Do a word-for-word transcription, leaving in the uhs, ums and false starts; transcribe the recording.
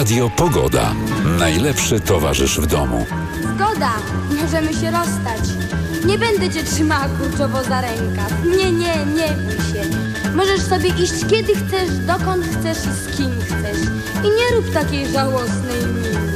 Radio Pogoda. Najlepszy towarzysz w domu. Zgoda, możemy się rozstać. Nie będę cię trzymała kurczowo za rękaw. Nie, nie, nie bój się. Możesz sobie iść kiedy chcesz, dokąd chcesz i z kim chcesz. I nie rób takiej żałosnej miny.